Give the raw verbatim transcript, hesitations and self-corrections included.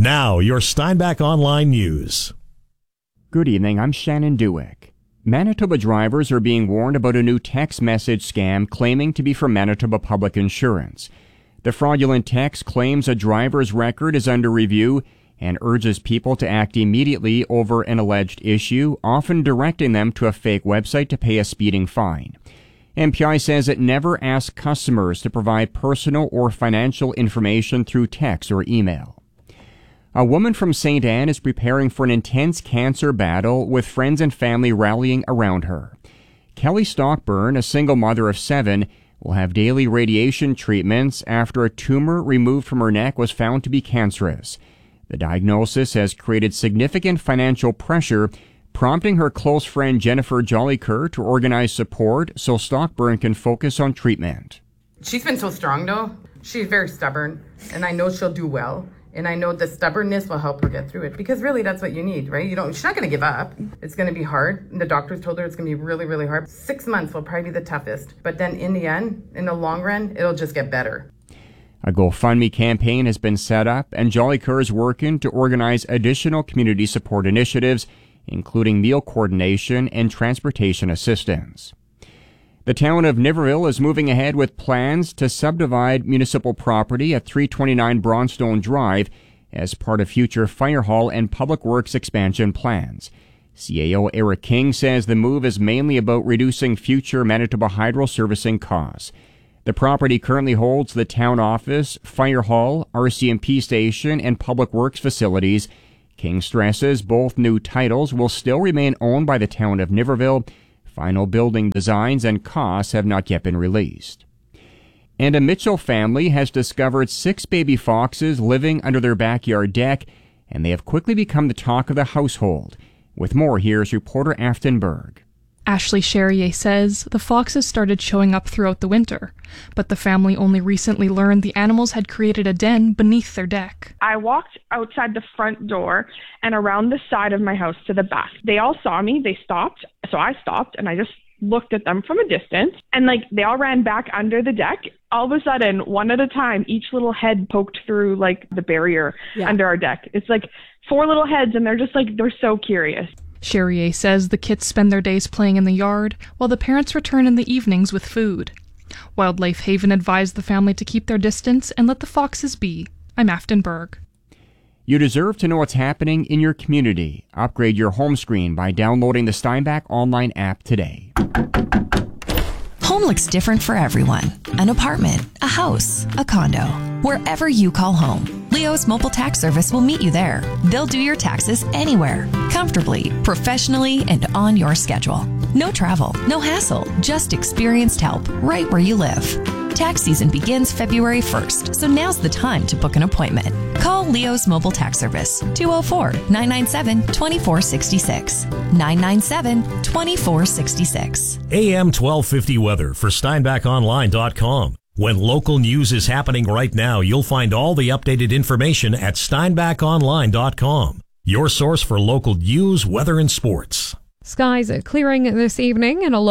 Now, your Steinbach Online News. Good evening, I'm Shannon Dewick. Manitoba drivers are being warned about a new text message scam claiming to be from Manitoba Public Insurance. The fraudulent text claims a driver's record is under review and urges people to act immediately over an alleged issue, often directing them to a fake website to pay a speeding fine. M P I says it never asks customers to provide personal or financial information through text or email. A woman from Saint Anne is preparing for an intense cancer battle with friends and family rallying around her. Kelly Stockburn, a single mother of seven, will have daily radiation treatments after a tumor removed from her neck was found to be cancerous. The diagnosis has created significant financial pressure, prompting her close friend Jennifer Jollyker to organize support so Stockburn can focus on treatment. She's been so strong, though. She's very stubborn, and I know she'll do well. And I know the stubbornness will help her get through it, because really that's what you need, right? You don't, she's not going to give up. It's going to be hard. And the doctors told her it's going to be really, really hard. Six months will probably be the toughest. But then in the end, in the long run, it'll just get better. A GoFundMe campaign has been set up, and Jollyker is working to organize additional community support initiatives, including meal coordination and transportation assistance. The town of Niverville is moving ahead with plans to subdivide municipal property at three twenty-nine Bronstone Drive as part of future fire hall and public works expansion plans. C A O Eric King says the move is mainly about reducing future Manitoba Hydro servicing costs. The property currently holds the town office, fire hall, R C M P station, and public works facilities. King stresses both new titles will still remain owned by the town of Niverville. Final building designs and costs have not yet been released. And a Mitchell family has discovered six baby foxes living under their backyard deck, and they have quickly become the talk of the household. With more, here's reporter Afton Berg. Ashley Charrier says the foxes started showing up throughout the winter, but the family only recently learned the animals had created a den beneath their deck. I walked outside the front door and around the side of my house to the back. They all saw me, they stopped, so I stopped and I just looked at them from a distance, and like they all ran back under the deck. All of a sudden, one at a time, each little head poked through like the barrier yeah. under our deck. It's like four little heads, and they're just like, they're so curious. Charrier says the kids spend their days playing in the yard, while the parents return in the evenings with food. Wildlife Haven advised the family to keep their distance and let the foxes be. I'm Afton Berg. You deserve to know what's happening in your community. Upgrade your home screen by downloading the Steinbach Online app today. Home looks different for everyone. An apartment, a house, a condo. Wherever you call home, Leo's Mobile Tax Service will meet you there. They'll do your taxes anywhere, comfortably, professionally, and on your schedule. No travel, no hassle, just experienced help right where you live. Tax season begins February first, so now's the time to book an appointment. Call Leo's Mobile Tax Service, two oh four, nine nine seven, two four six six, nine nine seven, two four six six. A M twelve fifty weather for Steinbach Online dot com. When local news is happening right now, you'll find all the updated information at Steinbach Online dot com. Your source for local news, weather, and sports. Skies clearing this evening and a low